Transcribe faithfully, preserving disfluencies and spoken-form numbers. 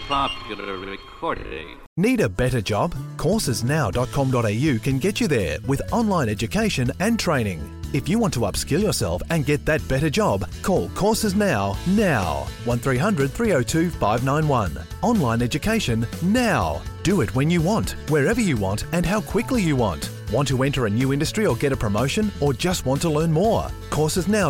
popular recording. Need a better job? courses now dot com dot a u can get you there with online education and training. If you want to upskill yourself and get that better job, call Courses Now now. one three hundred three oh two five nine one. Online education now. Do it when you want, wherever you want and how quickly you want. Want to enter a new industry or get a promotion or just want to learn more? Courses Now